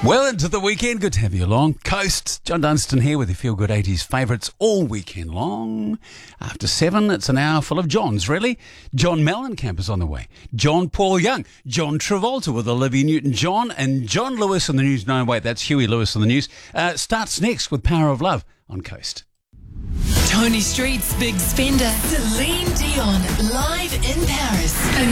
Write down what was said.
Well, into the weekend. Good to have you along. Coast, John Dunstan here with your Feel Good 80s favourites all weekend long. After 7, it's an hour full of Johns, really. John Mellencamp is on the way. John Paul Young. John Travolta with Olivia Newton-John. And John Lewis on the news. No, wait, that's Huey Lewis on the news. Starts next with Power of Love on Coast. Tony Street's Big Spender. Celine Dion live in Paris.